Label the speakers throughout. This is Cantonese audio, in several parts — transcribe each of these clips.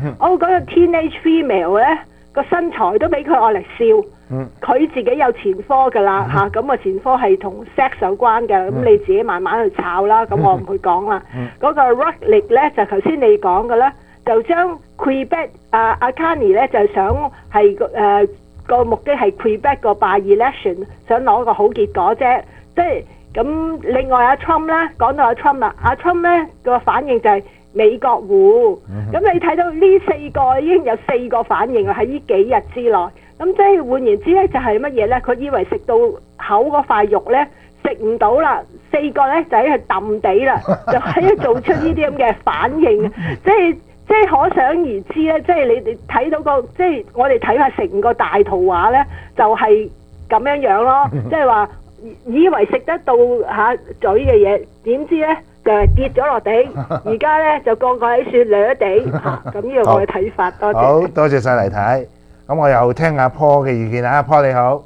Speaker 1: 嗰個 teenage female 咧個身材都俾佢愛嚟笑。佢自己有前科㗎啦嚇，咁個前科係同 sex 有關嘅，咁你自己慢慢去炒啦，咁我唔去講啦。嗰個 Rutledge 咧就頭先你講嘅啦，就將 Quebec 阿 Carney 咧就想係個目的係 Quebec 個 by election 想攞個好結果啫，即係咁。另外阿 Trump 咧講到阿 Trump 啦，阿 Trump 咧個反應就係美國戶，咁你睇到呢4個已經有4個反應啦，喺呢幾日之內。咁即係換言之咧，就係乜嘢咧？佢以為食到口嗰塊肉咧食唔到啦，4個咧就喺度揼地啦，就喺度做出呢啲咁嘅反應，即係可想而知咧。即係你哋睇到個，即係我哋睇下成個大圖畫咧，就係咁樣樣咯。即係話以為食得到嘴嘅嘢，點知咧就係跌咗落地。而家咧就個個喺處掠地嚇。咁呢個我嘅睇法。多謝。
Speaker 2: 好多謝晒黎太。咁我又聽阿 Paul 嘅意見啦。阿 Paul 你好，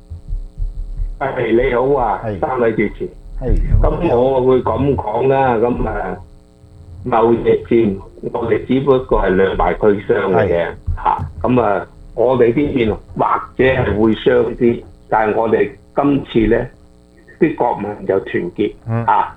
Speaker 3: 你好啊，三位主持。咁我會咁講啦。咁貿易戰，我哋只不過係兩敗俱傷嘅啫嚇。咁我哋呢邊或者係會傷啲，但係我哋今次咧啲國民就團結嚇。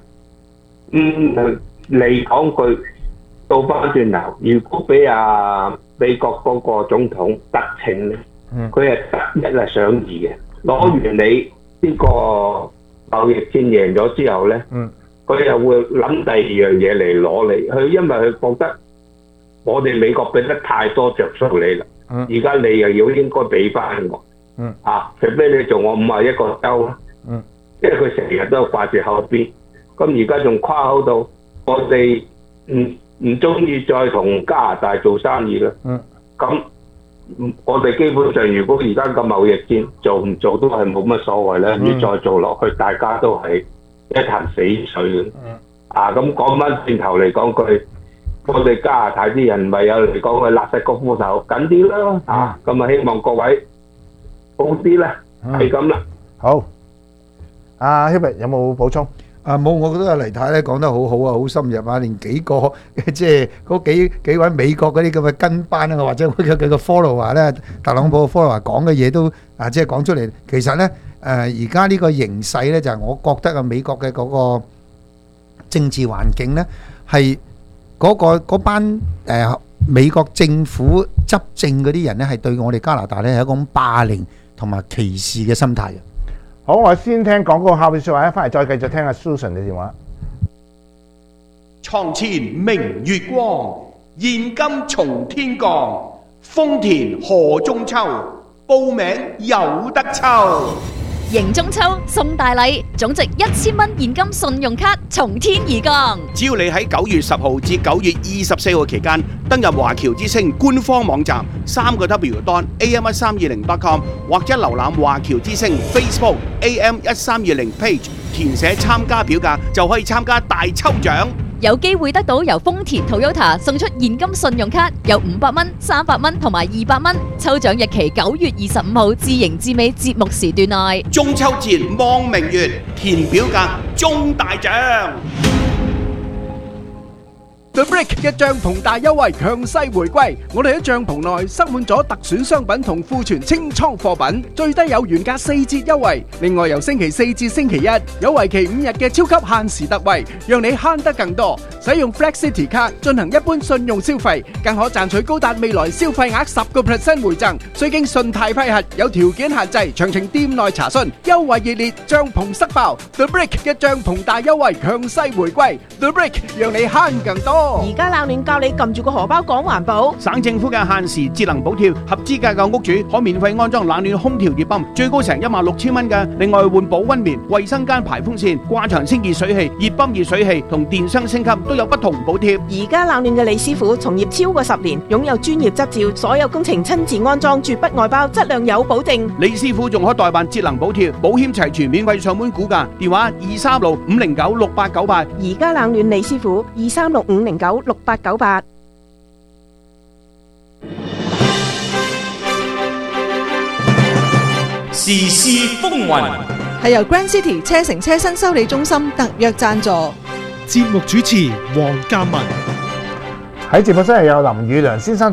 Speaker 3: 你講句倒翻轉頭，如果俾美國嗰個總統得逞咧，佢係得一係想二嘅。攞完你呢個貿易戰贏咗之後咧，佢又會諗第二樣嘢嚟攞你。佢因為佢覺得我哋美國俾得太多着數你啦，而家你又要應該俾翻我。除非你做我51個州啦，因為佢成日都掛住後邊。咁而家仲誇口到我哋唔中意再同加拿大做生意啦。咁我哋基本上，如果而家個貿易戰做唔做都係冇乜所謂啦。你再做落去，大家都係一潭死水嘅。咁講翻轉頭嚟講句，我哋加拿大啲人咪有嚟講佢勒實個褲頭緊啲啦。咁希望各位好啲啦，係咁啦。
Speaker 2: 好，阿 Hubert 有冇補充？
Speaker 4: 冇，我覺得阿黎太咧講得好好啊，好深入啊，連幾個即係嗰幾位美國嗰啲咁嘅跟班啊，或者佢嘅 follower 咧，特朗普嘅 follower 講嘅嘢都即係講出嚟。其實咧而家呢個形勢咧，就係我覺得美國嘅嗰個政治環境咧，係嗰班美國政府執政嗰啲人咧，係對我哋加拿大咧係一種霸凌同埋歧視嘅心態嘅。
Speaker 2: 好，我先聽廣告，下邊説話翻嚟再繼續聽阿 Susan 嘅電話。
Speaker 5: 床前明月光，現金從天降，豐田賀中秋，報名有得抽。
Speaker 6: 迎中秋送大禮，總值1000蚊現金信用卡從天而降。
Speaker 5: 只要你喺9月10號至9月24號期間登入華僑之星官方網站3w.am1320.com 或者瀏覽華僑之星 Facebook AM1320 page， 填寫參加表格就可以參加大抽獎。
Speaker 6: 有機會得到由豐田 Toyota 送出現金信用卡，有500蚊、300蚊同埋200蚊。抽獎日期9月25號至迎至尾節目時段內。
Speaker 5: 中秋節望明月，填表格中大獎。
Speaker 7: The Brick 嘅帳篷大優惠強勢回歸，我哋喺帳篷內塞滿咗特選商品同庫存清倉貨品，最低有原價4折優惠。另外由星期4至星期1有為期5日嘅超級限時特惠，讓你慳得更多。使用 Flex City 卡進行一般信用消費，更可賺取高達未來消費額10% 回贈，需經信貸批核，有條件限制，詳情店內查詢。優惠熱烈，帳篷塞爆 ！The Brick 嘅帳篷大優惠強勢回歸 ，The Brick 讓你慳更多。
Speaker 8: 而家冷暖教你撳住個荷包講環保。
Speaker 5: 省政府嘅限時節能補貼，合資格嘅屋主可免費安裝冷暖空調熱泵，最高成16000蚊嘅。另外換保溫棉、衛生間排風扇、掛牆清熱水器、熱泵熱水器同電箱升級都有不同補貼。
Speaker 8: 而家冷暖嘅李師傅從業超過10年，擁有專業執照，所有工程親自安裝，絕不外包，質量有保證。
Speaker 5: 李師傅仲可代辦節能補貼，保險齊全，免費上門估價，電話236-509-6898。
Speaker 8: 而家冷暖李師傅236-509-6898。
Speaker 9: 時事風雲
Speaker 10: 係由 Grand City 車城車新修理中心特約贊助。
Speaker 11: 節目主持黃鑑文。
Speaker 2: 喺直播室係有林宇良先生。